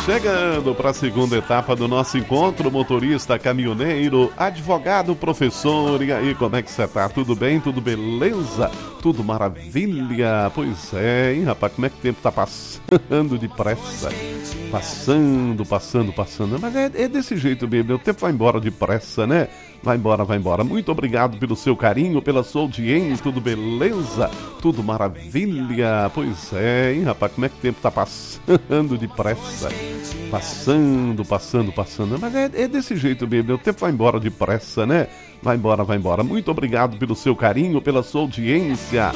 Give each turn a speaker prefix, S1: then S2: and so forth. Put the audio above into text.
S1: Chegando para a segunda etapa do nosso encontro, motorista, caminhoneiro, advogado, professor. E aí, como é que você tá? Tudo bem? Tudo beleza? Tudo maravilha? Pois é, hein, rapaz? Como é que o tempo tá passando depressa? Passando. Mas é desse jeito mesmo, o tempo vai embora depressa, né? Vai embora. Muito obrigado pelo seu carinho, pela sua audiência. Tudo beleza? Tudo maravilha? Pois é, hein, rapaz? Como é que o tempo tá passando depressa? Passando. Mas é desse jeito mesmo, o tempo vai embora depressa, né? Vai embora. Muito obrigado pelo seu carinho, pela sua audiência.